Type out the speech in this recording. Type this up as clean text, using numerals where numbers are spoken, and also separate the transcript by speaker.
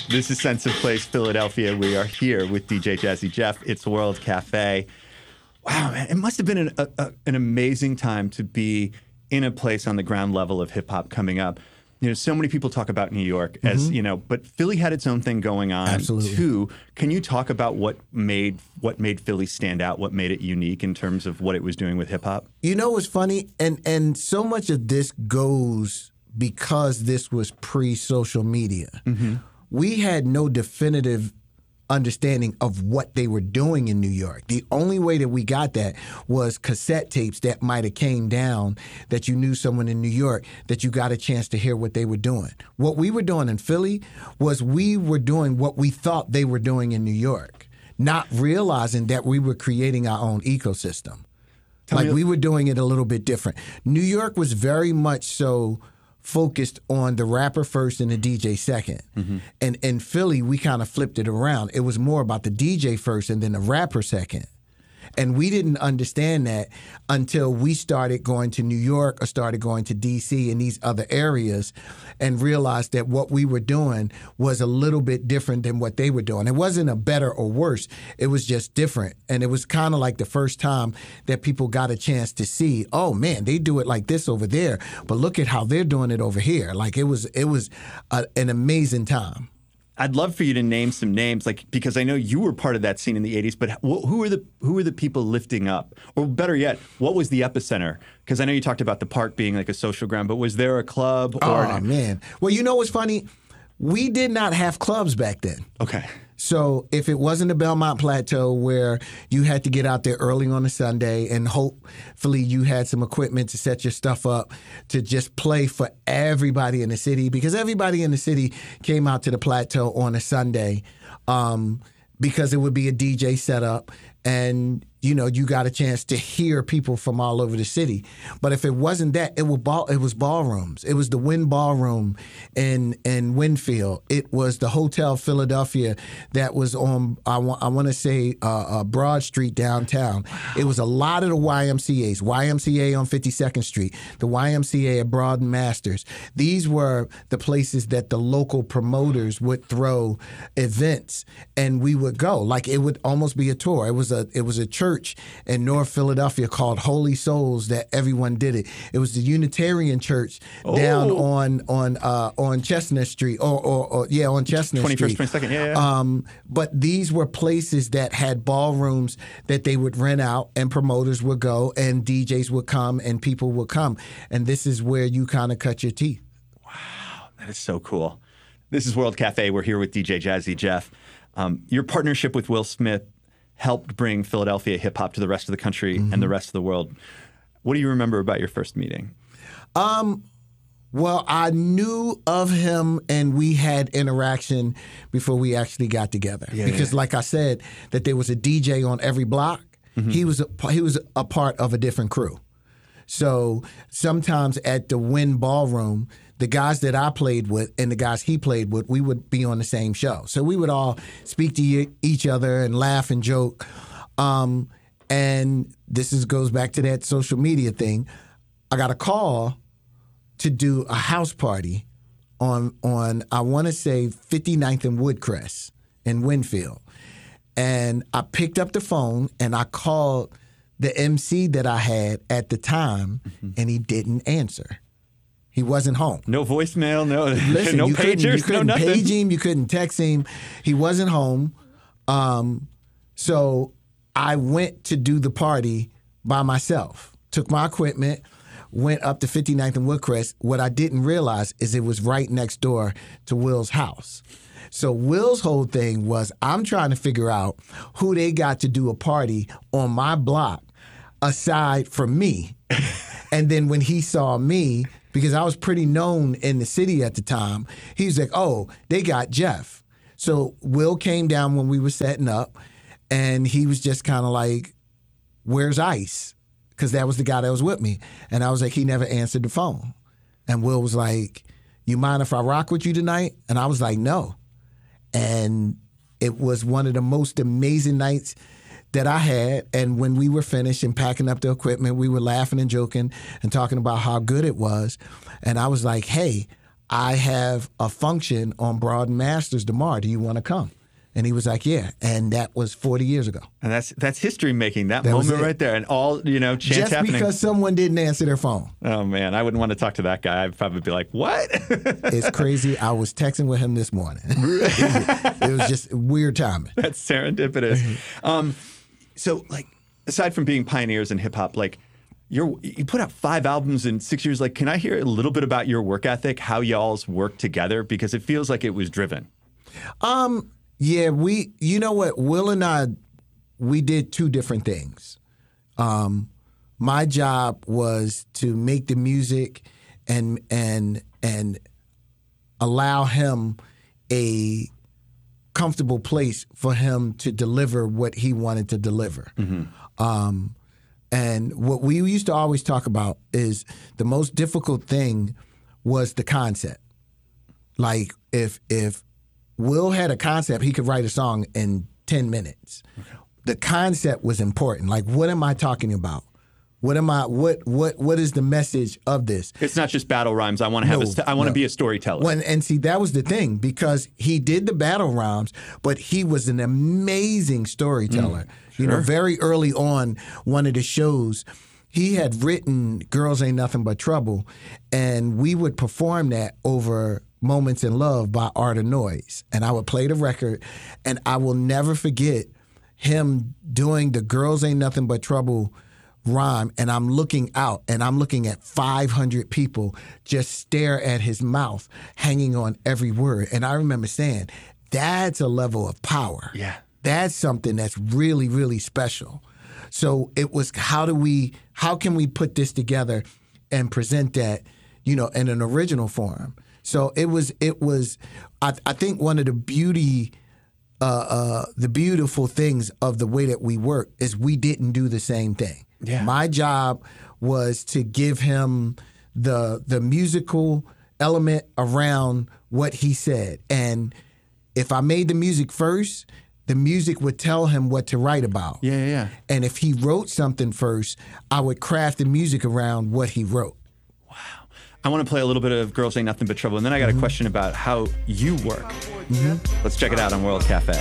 Speaker 1: This is Sense of Place Philadelphia. We are here with DJ Jazzy Jeff. It's World Cafe. Wow, man, it must have been an amazing time to be in a place on the ground level of hip hop coming up. You know, so many people talk about New York as, you know, but Philly had its own thing going on
Speaker 2: Absolutely.
Speaker 1: too. Can you talk about what made Philly stand out, what made it unique in terms of what it was doing with hip hop?
Speaker 2: You know what's funny? And so much of this goes because this was pre-social media. We had no definitive understanding of what they were doing in New York. The only way that we got that was cassette tapes that might have came down that you knew someone in New York that you got a chance to hear what they were doing. What we were doing in Philly was we were doing what we thought they were doing in New York, not realizing that we were creating our own ecosystem. We were doing it a little bit different. New York was very much so focused on the rapper first and the DJ second. And in Philly, we kind of flipped it around. It was more about the DJ first and then the rapper second. And we didn't understand that until we started going to New York or started going to D.C. and these other areas and realized that what we were doing was a little bit different than what they were doing. It wasn't a better or worse. It was just different. And it was kind of like the first time that people got a chance to see, oh, man, they do it like this over there, but look at how they're doing it over here. Like it was an amazing time.
Speaker 1: I'd love for you to name some names, like because I know you were part of that scene in the '80s. But who are the people lifting up, or better yet, what was the epicenter? Because I know you talked about the park being like a social ground, but was there a club?
Speaker 2: Oh man! Well, you know what's funny? We did not have clubs back then.
Speaker 1: Okay.
Speaker 2: So if it wasn't the Belmont Plateau where you had to get out there early on a Sunday and hopefully you had some equipment to set your stuff up to just play for everybody in the city, because everybody in the city came out to the Plateau on a Sunday because it would be a DJ setup and, you know, you got a chance to hear people from all over the city. But if it wasn't that, it was ballrooms. It was the Wynn Ballroom in Winfield. It was the Hotel Philadelphia that was on, I want to say, Broad Street downtown. It was a lot of the YMCAs. YMCA on 52nd Street, the YMCA at Broad and Masters. These were the places that the local promoters would throw events, and we would go. Like it would almost be a tour. It was a church in North Philadelphia called Holy Souls that everyone did it. It was the Unitarian Church down on Chestnut Street, on Chestnut
Speaker 1: 21st,
Speaker 2: Street.
Speaker 1: 22nd, yeah.
Speaker 2: But these were places that had ballrooms that they would rent out, and promoters would go, and DJs would come, and people would come, and this is where you kind of cut your teeth.
Speaker 1: Wow, that is so cool. This is World Cafe. We're here with DJ Jazzy Jeff. Your partnership with Will Smith helped bring Philadelphia hip-hop to the rest of the country and the rest of the world. What do you remember about your first meeting?
Speaker 2: Well, I knew of him and we had interaction before we actually got together. Because like I said, that there was a DJ on every block. He was a part of a different crew. So sometimes at the Wynn Ballroom, the guys that I played with and the guys he played with, we would be on the same show. So we would all speak to each other and laugh and joke. And this goes back to that social media thing. I got a call to do a house party on I want to say 59th and Woodcrest in Winfield. And I picked up the phone and I called the MC that I had at the time, and he didn't answer. He wasn't home.
Speaker 1: No voicemail, no
Speaker 2: Listen,
Speaker 1: no
Speaker 2: you
Speaker 1: pagers,
Speaker 2: couldn't
Speaker 1: no nothing.
Speaker 2: page him, you couldn't text him. He wasn't home. So I went to do the party by myself. Took my equipment, went up to 59th and Woodcrest. What I didn't realize is it was right next door to Will's house. So Will's whole thing was, I'm trying to figure out who they got to do a party on my block aside from me. And then when he saw me, because I was pretty known in the city at the time, he was like, oh, they got Jeff. So Will came down when we were setting up, and he was just kind of like, where's Ice? Because that was the guy that was with me. And I was like, he never answered the phone. And Will was like, you mind if I rock with you tonight? And I was like, no. And it was one of the most amazing nights that I had. And when we were finished and packing up the equipment, we were laughing and joking and talking about how good it was. And I was like, hey, I have a function on Broad Masters tomorrow. Do you want to come? And he was like, yeah. And that was 40 years ago.
Speaker 1: And that's history making, that
Speaker 2: was
Speaker 1: moment
Speaker 2: it.
Speaker 1: right there. And all, chance
Speaker 2: Just
Speaker 1: happening.
Speaker 2: because someone didn't answer their phone.
Speaker 1: Oh, man. I wouldn't want to talk to that guy. I'd probably be like, what?
Speaker 2: It's crazy. I was texting with him this morning. It was just weird timing.
Speaker 1: That's serendipitous. So, like, aside from being pioneers in hip hop, like, you put out 5 albums in 6 years. Like, can I hear a little bit about your work ethic, how y'all's work together? Because it feels like it was driven.
Speaker 2: Yeah, you know what, Will and I, we did 2 different things. My job was to make the music and allow him a comfortable place for him to deliver what he wanted to deliver. Mm-hmm. And what we used to always talk about is the most difficult thing was the concept. Like if Will had a concept, he could write a song in 10 minutes. Okay. The concept was important. Like, what am I talking about? What is the message of this?
Speaker 1: It's not just battle rhymes. I want to have I want to be a storyteller.
Speaker 2: And see, that was the thing, because he did the battle rhymes, but he was an amazing storyteller. Sure. Very early on, one of the shows, he had written Girls Ain't Nothing But Trouble, and we would perform that over Moments in Love by Art of Noise. And I would play the record, and I will never forget him doing the Girls Ain't Nothing But Trouble rhyme, and I'm looking out, and I'm looking at 500 people just stare at his mouth, hanging on every word. And I remember saying, that's a level of power.
Speaker 1: Yeah.
Speaker 2: That's something that's really, really special. So it was, how can we put this together and present that, in an original form? So it was. I think one of the beautiful things of the way that we work is we didn't do the same thing.
Speaker 1: Yeah.
Speaker 2: My job was to give him the musical element around what he said, and if I made the music first, the music would tell him what to write about.
Speaker 1: Yeah.
Speaker 2: And if he wrote something first, I would craft the music around what he wrote.
Speaker 1: I want to play a little bit of Girls Ain't Nothing But Trouble, and then I got a question about how you work. Mm-hmm. Let's check it out on World Cafe.